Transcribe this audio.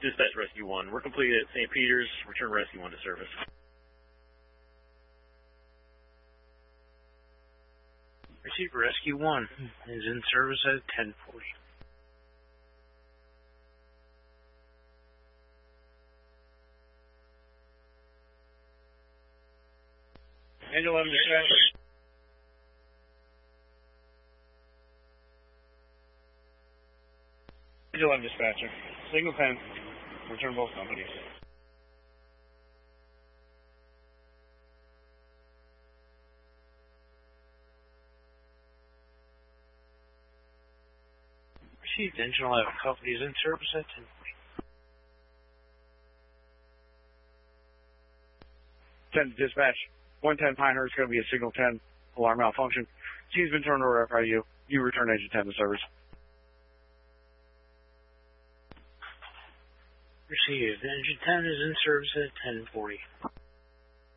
Dispatch Rescue 1. We're completed at St. Peter's. Return Rescue 1 to service. Receive Rescue 1 is in service at 10:40. Angel 11 dispatch. Angel 11 dispatcher. Signal 10. Return both companies. Received Engine 11 companies in service at 10:40. 10 dispatch. 110 Pinehurst, going to be a signal 10. Alarm malfunction. Team's been turned over FIU. You return Engine 10 to service. Received. Engine 10 is in service at 10:40.